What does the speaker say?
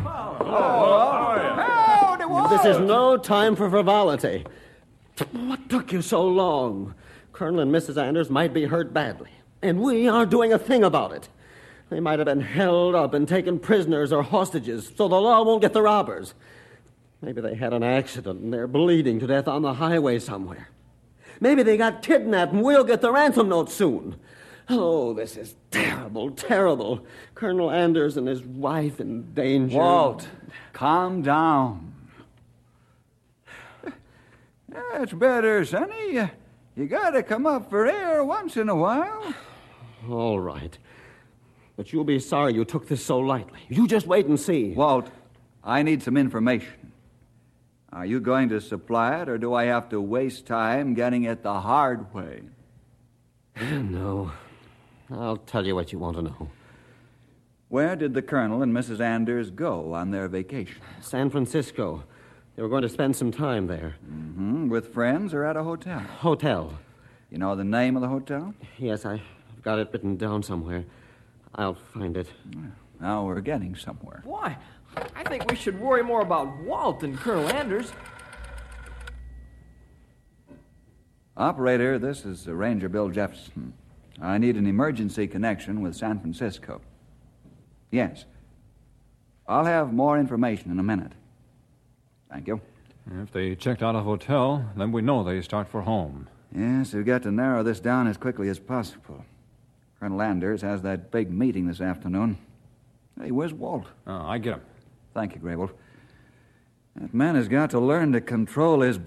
Howdy, Walt. This is no time for frivolity. What took you so long? Colonel and Mrs. Anders might be hurt badly, and we aren't doing a thing about it. They might have been held up and taken prisoners or hostages, so the law won't get the robbers. Maybe they had an accident and they're bleeding to death on the highway somewhere. Maybe they got kidnapped and we'll get the ransom note soon. Oh, this is terrible, terrible. Colonel Anders and his wife in danger. Walt, calm down. That's better, Sonny. You gotta come up for air once in a while. All right. But you'll be sorry you took this so lightly. You just wait and see. Walt, I need some information. Are you going to supply it, or do I have to waste time getting it the hard way? No. I'll tell you what you want to know. Where did the Colonel and Mrs. Anders go on their vacation? San Francisco. They were going to spend some time there. Mm-hmm. With friends or at a hotel? Hotel. You know the name of the hotel? Yes, I've got it written down somewhere. I'll find it. Now we're getting somewhere. Boy, I think we should worry more about Walt than Colonel Anders. Operator, this is Ranger Bill Jefferson. I need an emergency connection with San Francisco. Yes. I'll have more information in a minute. Thank you. If they checked out a hotel, then we know they start for home. Yes, we've got to narrow this down as quickly as possible. Colonel Anders has that big meeting this afternoon. Hey, where's Walt? I get him. Thank you, Grable. That man has got to learn to control his